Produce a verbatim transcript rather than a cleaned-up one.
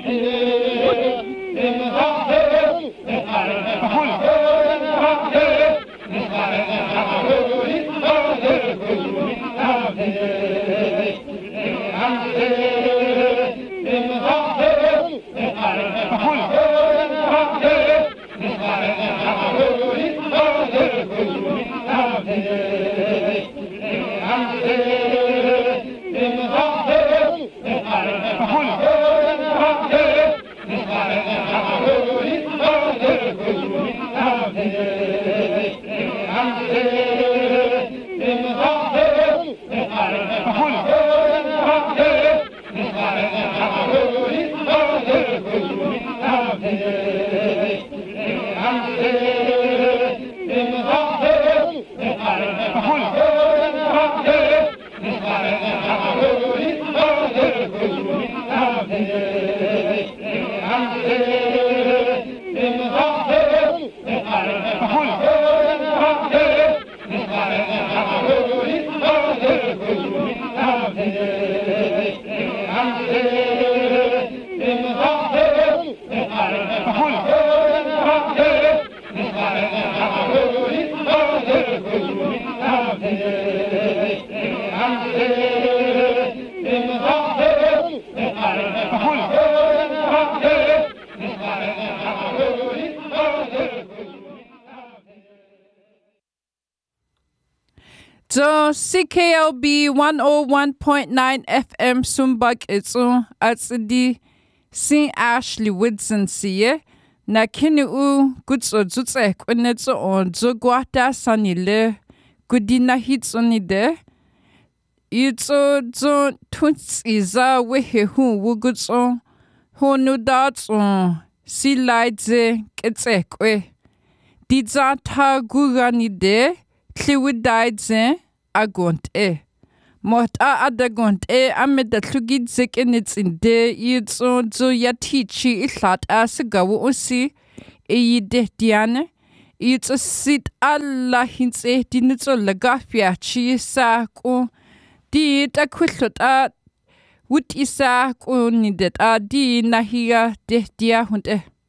So C K L B one oh one point nine F M Sumbak itso atsidi Saint Ashley Woodson siye na kini u gutso zutse kwenetso on zogwata sanile gudina hitsonide itso zo tuntsiza wehe hu wugutso honu datso silaidze ketsekwe dizata guganide Tliwidaidze agonte Mota adagonte ameda tlugidzik initsinde yitso zo yatichi islat asigawu usi eyidehdiane yitso sit alla hinse dinitso lagafia chi sa ko di takwilota wut isa ko nidet a di nahia dehdia hunte